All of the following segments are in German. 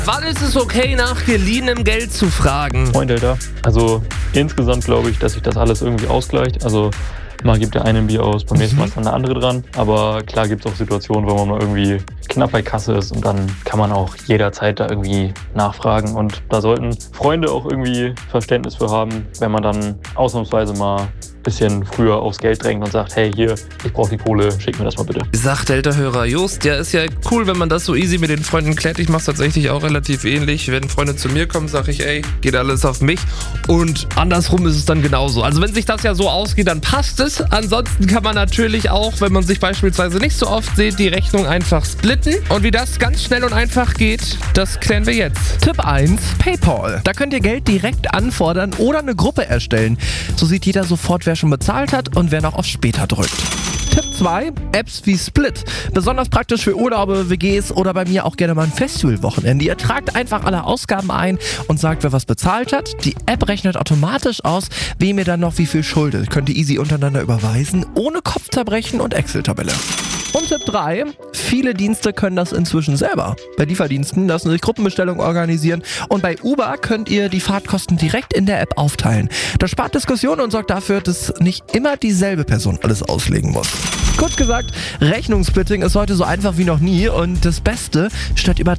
Wann ist es okay, nach geliehenem Geld zu fragen? Freund, Alter. Also insgesamt glaube ich, dass sich das alles irgendwie ausgleicht. Also mal gibt der eine ein Bier aus, beim nächsten Mal ist dann der andere dran. Aber klar gibt es auch Situationen, wo man mal irgendwie knapp bei Kasse ist und dann kann man auch jederzeit da irgendwie nachfragen. Und da sollten Freunde auch irgendwie Verständnis für haben, wenn man dann ausnahmsweise mal ein bisschen früher aufs Geld drängt und sagt, hey, hier, ich brauche die Kohle, schick mir das mal bitte. Sagt der Hörer Just, ja, ist ja cool, wenn man das so easy mit den Freunden klärt. Ich mach's tatsächlich auch relativ ähnlich. Wenn Freunde zu mir kommen, sage ich, ey, geht alles auf mich. Und andersrum ist es dann genauso. Also wenn sich das ja so ausgeht, dann passt es. Ansonsten kann man natürlich auch, wenn man sich beispielsweise nicht so oft sieht, die Rechnung einfach splitten. Und wie das ganz schnell und einfach geht, das klären wir jetzt. Tipp 1, PayPal. Da könnt ihr Geld direkt anfordern oder eine Gruppe erstellen. So sieht jeder sofort, wer schon bezahlt hat und wer noch auf später drückt. Tipp 2, Apps wie Split. Besonders praktisch für Urlaube, WGs oder bei mir auch gerne mal ein Festivalwochenende. Ihr tragt einfach alle Ausgaben ein und sagt, wer was bezahlt hat. Die App rechnet automatisch aus, wem ihr dann noch wie viel schuldet. Könnt ihr easy untereinander überweisen, ohne Kopfzerbrechen und Excel-Tabelle. Und Tipp 3, viele Dienste können das inzwischen selber. Bei Lieferdiensten lassen sich Gruppenbestellungen organisieren und bei Uber könnt ihr die Fahrtkosten direkt in der App aufteilen. Das spart Diskussionen und sorgt dafür, dass nicht immer dieselbe Person alles auslegen muss. Kurz gesagt, Rechnungssplitting ist heute so einfach wie noch nie und das Beste, statt über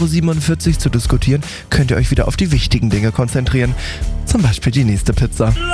3,47 € zu diskutieren, könnt ihr euch wieder auf die wichtigen Dinge konzentrieren. Zum Beispiel die nächste Pizza.